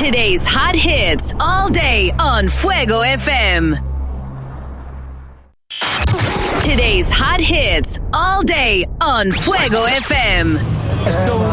Today's hot hits all day on Fuego FM. Today's hot hits all day on Fuego FM. Esto